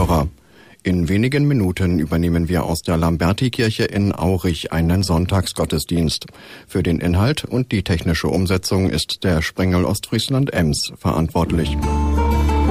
Zuhörer. In wenigen Minuten übernehmen wir aus der Lambertikirche in Aurich einen Sonntagsgottesdienst. Für den Inhalt und die technische Umsetzung ist der Sprengel Ostfriesland Ems verantwortlich.